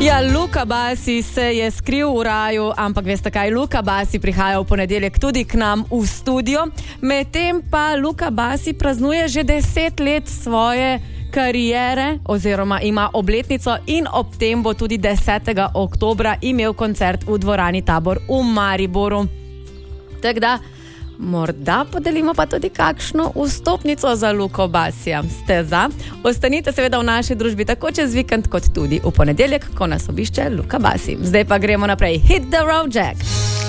Ja, Luka Basi se je skril v raju, ampak veste kaj, Luka Basi prihaja v ponedeljek tudi k nam v studio. Medtem pa Luka Basi praznuje že 10 let svoje kariere oziroma ima obletnico in ob tem bo tudi 10. oktobra imel koncert v dvorani Tabor v Mariboru. Tako da morda podelimo pa tudi kakšno vstopnico za Luko Basija. Ste za? Ostanite seveda v naši družbi tako čez vikend kot tudi v ponedeljek, ko nas obišče Luka Basi. Zdaj pa gremo naprej. Hit the road, Jack!